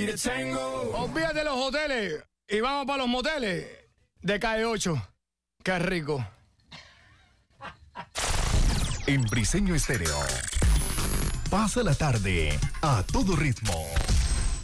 Olvídate de los hoteles y vamos para los moteles de Calle 8. Qué rico. En Briseño Estéreo. Pasa la tarde a todo ritmo.